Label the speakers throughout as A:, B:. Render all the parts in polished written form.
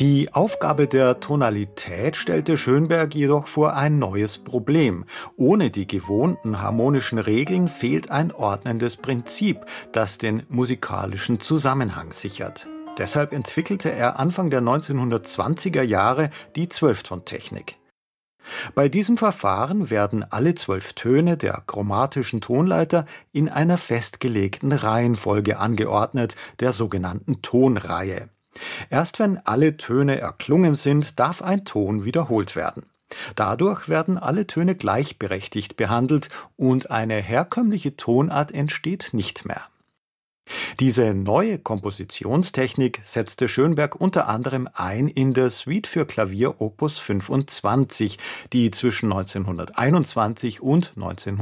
A: Die Aufgabe der Tonalität stellte Schönberg jedoch vor ein neues Problem. Ohne die gewohnten harmonischen Regeln fehlt ein ordnendes Prinzip, das den musikalischen Zusammenhang sichert. Deshalb entwickelte er Anfang der 1920er Jahre die Zwölftontechnik. Bei diesem Verfahren werden alle 12 Töne der chromatischen Tonleiter in einer festgelegten Reihenfolge angeordnet, der sogenannten Tonreihe. Erst wenn alle Töne erklungen sind, darf ein Ton wiederholt werden. Dadurch werden alle Töne gleichberechtigt behandelt und eine herkömmliche Tonart entsteht nicht mehr. Diese neue Kompositionstechnik setzte Schönberg unter anderem ein in der Suite für Klavier Opus 25, die zwischen 1921 und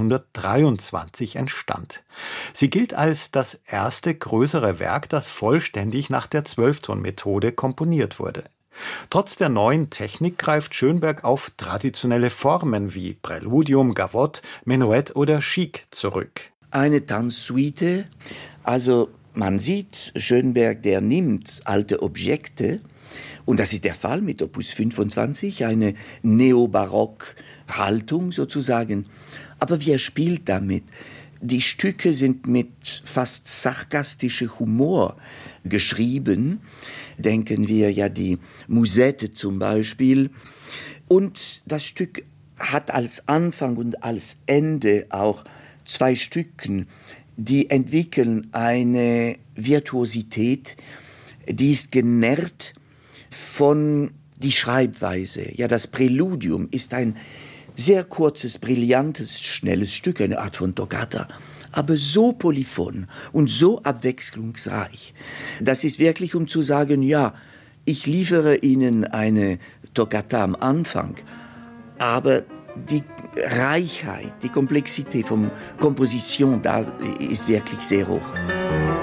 A: 1923 entstand. Sie gilt als das erste größere Werk, das vollständig nach der Zwölftonmethode komponiert wurde. Trotz der neuen Technik greift Schönberg auf traditionelle Formen wie Präludium, Gavotte, Menuett oder Chic zurück.
B: Eine Tanzsuite, also man sieht, Schönberg, der nimmt alte Objekte, und das ist der Fall mit Opus 25, eine Neobarock-Haltung sozusagen, aber wie er spielt damit. Die Stücke sind mit fast sarkastischem Humor geschrieben, denken wir ja die Musette zum Beispiel, und das Stück hat als Anfang und als Ende auch 2 Stücken, die entwickeln eine Virtuosität, die ist genährt von die Schreibweise. Ja, das Präludium ist ein sehr kurzes, brillantes, schnelles Stück, eine Art von Toccata, aber so polyphon und so abwechslungsreich. Das ist wirklich, um zu sagen, ja, ich liefere Ihnen eine Toccata am Anfang, aber die Reichheit, die Komplexität von Komposition, da ist wirklich sehr hoch.